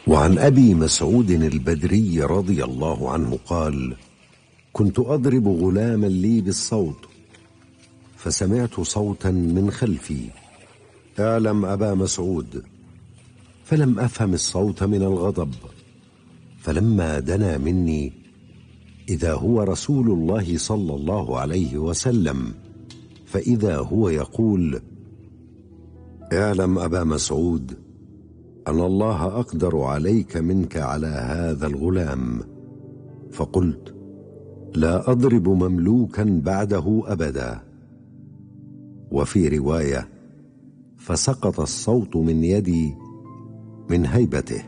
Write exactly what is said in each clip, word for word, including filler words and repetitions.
وعن أبي مسعود البدري رضي الله عنه قال: كنت أضرب غلاما لي بالصوت فسمعت صوتا من خلفي: اعلم أبا مسعود. فلم أفهم الصوت من الغضب، فلما دنا مني إذا هو رسول الله صلى الله عليه وسلم، فإذا هو يقول: اعلم أبا مسعود أن الله أقدر عليك منك على هذا الغلام. فقلت: لا أضرب مملوكا بعده أبدا. وفي رواية: فسقط الصوت من يدي من هيبته.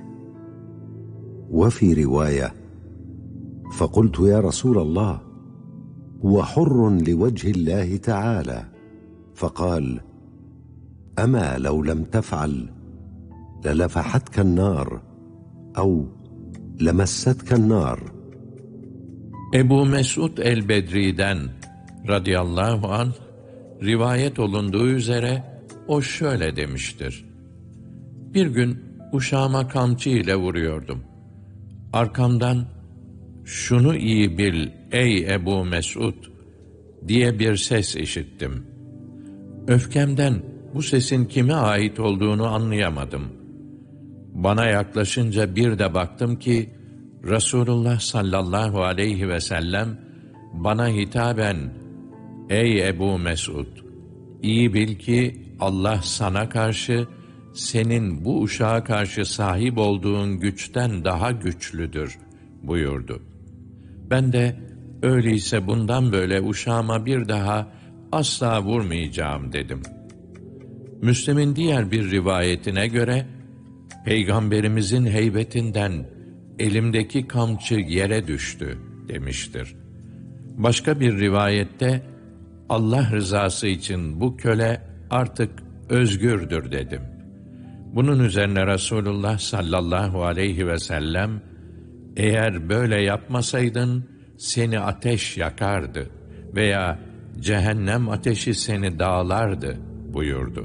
وفي رواية: فقلت: يا رسول الله، هو حر لوجه الله تعالى. فقال: أما لو لم تفعل للفحتك النار أو لمستك النار. Ebu Mesud el-Bedri'den radıyallahu anh rivayet olunduğu üzere o şöyle demiştir: Bir gün uşağıma kamçı ile vuruyordum. Arkamdan "Şunu iyi bil ey Ebu Mesud" diye bir ses işittim. Öfkemden bu sesin kime ait olduğunu anlayamadım. Bana yaklaşınca bir de baktım ki Resulullah sallallahu aleyhi ve sellem bana hitaben "Ey Ebu Mesud, iyi bil ki Allah sana karşı, senin bu uşağa karşı sahip olduğun güçten daha güçlüdür" buyurdu. Ben de öyleyse bundan böyle uşağıma bir daha asla vurmayacağım dedim. Müslim'in diğer bir rivayetine göre Peygamberimizin heybetinden elimdeki kamçı yere düştü demiştir. Başka bir rivayette Allah rızası için bu köle artık özgürdür dedim. Bunun üzerine Resulullah sallallahu aleyhi ve sellem eğer böyle yapmasaydın seni ateş yakardı veya cehennem ateşi seni dağlardı buyurdu.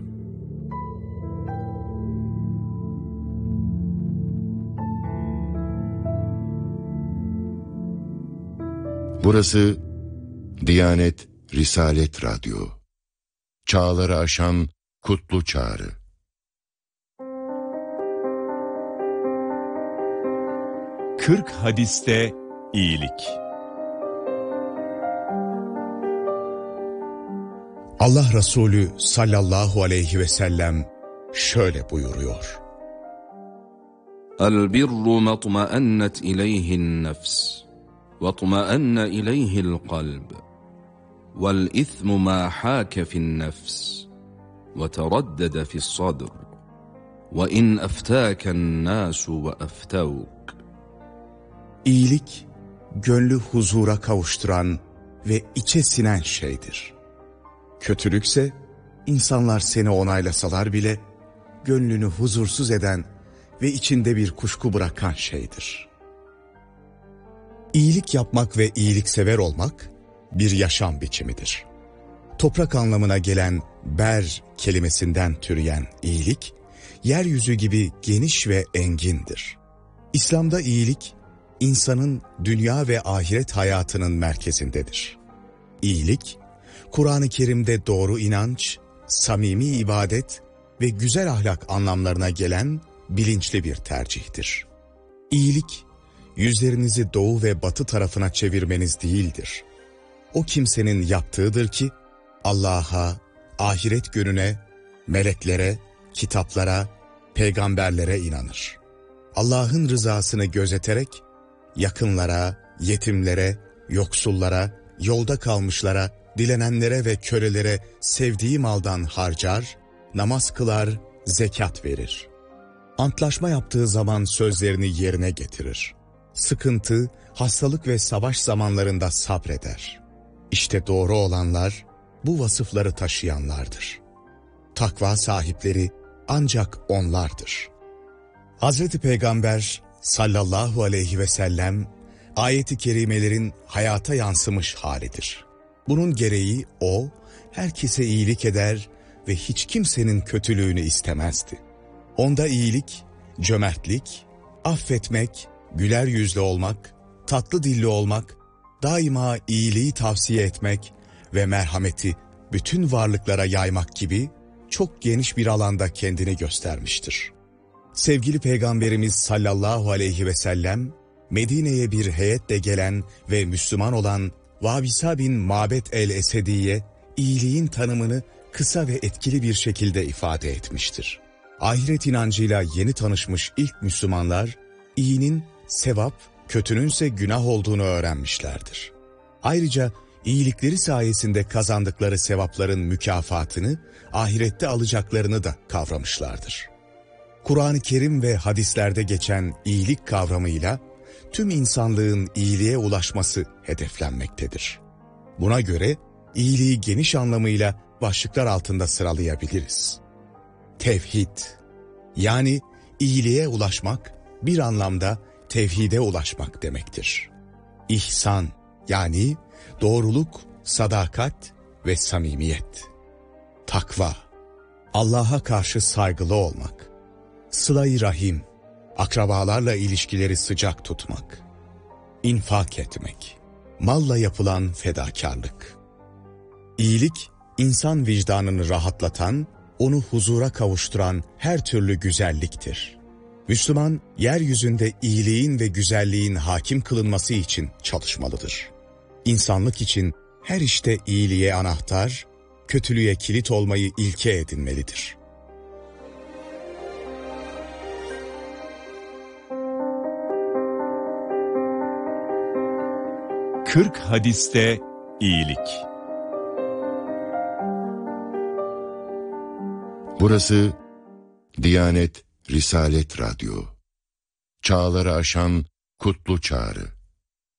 Burası Diyanet Risalet Radyo. Çağları aşan kutlu çağrı. Kırk hadiste iyilik. Allah Resulü sallallahu aleyhi ve sellem şöyle buyuruyor: El birru matma'ennet ileyhin nefs ve tma'enne ileyhil kalb vel ithmu ma hâke fin nefs ve teraddede fis sadr ve in eftâken nâsu ve eftevk. İyilik, gönlü huzura kavuşturan ve içe sinen şeydir. Kötülükse, insanlar seni onaylasalar bile, gönlünü huzursuz eden ve içinde bir kuşku bırakan şeydir. İyilik yapmak ve iyiliksever olmak, bir yaşam biçimidir. Toprak anlamına gelen ber kelimesinden türeyen iyilik, yeryüzü gibi geniş ve engindir. İslam'da iyilik, insanın dünya ve ahiret hayatının merkezindedir. İyilik, Kur'an-ı Kerim'de doğru inanç, samimi ibadet ve güzel ahlak anlamlarına gelen bilinçli bir tercihtir. İyilik, yüzlerinizi doğu ve batı tarafına çevirmeniz değildir. O kimsenin yaptığıdır ki, Allah'a, ahiret gününe, meleklere, kitaplara, peygamberlere inanır. Allah'ın rızasını gözeterek, yakınlara, yetimlere, yoksullara, yolda kalmışlara, dilenenlere ve kölelere sevdiği maldan harcar, namaz kılar, zekat verir. Antlaşma yaptığı zaman sözlerini yerine getirir. Sıkıntı, hastalık ve savaş zamanlarında sabreder. İşte doğru olanlar, bu vasıfları taşıyanlardır. Takva sahipleri ancak onlardır. Hazreti Peygamber sallallahu aleyhi ve sellem, ayet-i kerimelerin hayata yansımış halidir. Bunun gereği o, herkese iyilik eder ve hiç kimsenin kötülüğünü istemezdi. Onda iyilik, cömertlik, affetmek, güler yüzlü olmak, tatlı dilli olmak, daima iyiliği tavsiye etmek ve merhameti bütün varlıklara yaymak gibi çok geniş bir alanda kendini göstermiştir. Sevgili Peygamberimiz sallallahu aleyhi ve sellem, Medine'ye bir heyetle gelen ve Müslüman olan Vabisa bin Mabet el-Esedi'ye iyiliğin tanımını kısa ve etkili bir şekilde ifade etmiştir. Ahiret inancıyla yeni tanışmış ilk Müslümanlar, iyinin sevap, kötününse günah olduğunu öğrenmişlerdir. Ayrıca iyilikleri sayesinde kazandıkları sevapların mükafatını, ahirette alacaklarını da kavramışlardır. Kur'an-ı Kerim ve hadislerde geçen iyilik kavramıyla tüm insanlığın iyiliğe ulaşması hedeflenmektedir. Buna göre iyiliği geniş anlamıyla başlıklar altında sıralayabiliriz. Tevhid, yani iyiliğe ulaşmak bir anlamda tevhide ulaşmak demektir. İhsan, yani doğruluk, sadakat ve samimiyet. Takva, Allah'a karşı saygılı olmak. Sıla-i rahim, akrabalarla ilişkileri sıcak tutmak. İnfak etmek, malla yapılan fedakarlık. İyilik, insan vicdanını rahatlatan, onu huzura kavuşturan her türlü güzelliktir. Müslüman, yeryüzünde iyiliğin ve güzelliğin hakim kılınması için çalışmalıdır. İnsanlık için her işte iyiliğe anahtar, kötülüğe kilit olmayı ilke edinmelidir. kırk hadiste iyilik. Burası Diyanet Risalet Radyo. Çağları aşan kutlu çağrı.